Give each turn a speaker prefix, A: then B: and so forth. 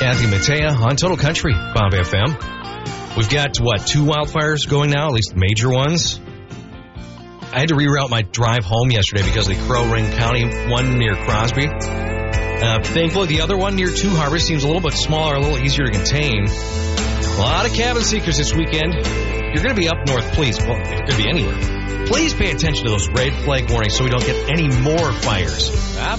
A: Kathy Mattea on Total Country, Bob FM. We've got, 2 wildfires going now, at least major ones. I had to reroute my drive home yesterday because of the Crow Wing County one near Crosby. Thankfully, the other one near Two Harbors seems a little bit smaller, a little easier to contain. A lot of cabin seekers this weekend. If you're going to be up north, please, well, if you're going to be anywhere, please pay attention to those red flag warnings so we don't get any more fires.